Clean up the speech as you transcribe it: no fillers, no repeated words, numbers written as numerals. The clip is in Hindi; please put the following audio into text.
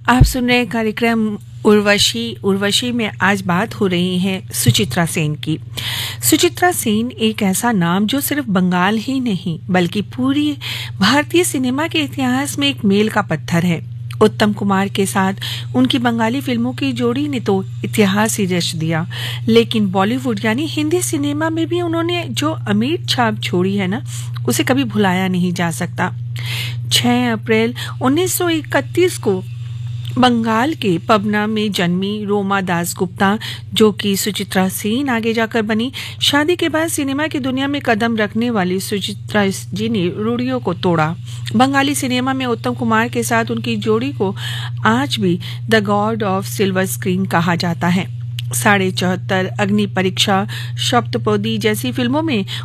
आप सुन रहे हैं कार्यक्रम उर्वशी में आज बात हो रही है सुचित्रा सेन की। सुचित्रा सेन एक ऐसा नाम जो सिर्फ बंगाल ही नहीं बल्कि पूरी भारतीय सिनेमा के इतिहास में एक मील का पत्थर है। उत्तम कुमार के साथ उनकी बंगाली फिल्मों की जोड़ी ने तो इतिहास ही रच दिया, लेकिन बॉलीवुड यानी हिंदी सिनेमा में भी उन्होंने जो अमिट छाप छोड़ी है ना, उसे कभी भुलाया नहीं जा सकता। 6 अप्रैल 1931 को बंगाल के पबना में जन्मी रोमा दासगुप्ता, जो कि सुचित्रा सेन आगे जाकर बनी। शादी के बाद सिनेमा की दुनिया में कदम रखने वाली सुचित्रा जी ने रूढ़ियों को तोड़ा। बंगाली सिनेमा में उत्तम कुमार के साथ उनकी जोड़ी को आज भी the God of silver screen कहा जाता है। 74.5, अग्नि परीक्षा, सप्तपदी जैसी फिल्मों में